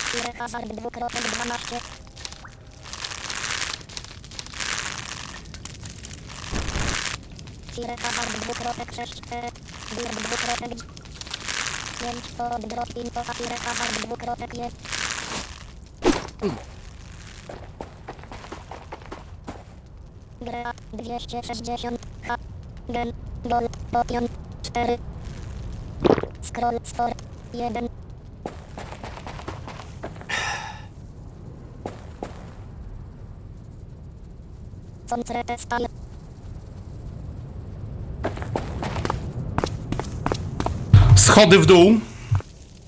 Fire Hazard 2.12. Fire Hazard 2.6. Bird 2.9. 5 to drop info a Fire Hazard 2.1. Gra 260 H. Gen. Gold. Potion 4. Scroll Sport 1. Concentrate style. Schody w dół.